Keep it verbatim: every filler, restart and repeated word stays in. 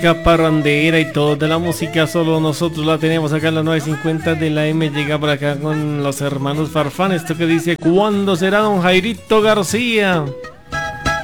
Parrandera y toda la música solo nosotros la tenemos acá en las nueve cincuenta de la M. Llega por acá con los hermanos Farfán. Esto que dice: ¿cuándo será don Jairito García?